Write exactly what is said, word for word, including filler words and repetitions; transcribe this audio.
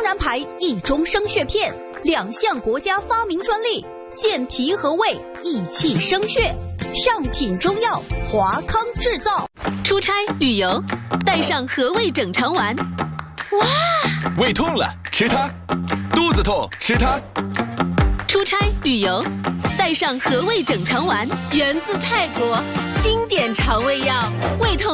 然牌益中生血片，两项国家发明专利，健脾和胃，益气生血。上品中药，华康制造。 出差旅游，带上和胃整肠丸。哇！ 胃痛了吃它，肚子痛吃它。 出差旅游，带上和胃整肠丸，源自泰国，经典肠胃药，胃痛。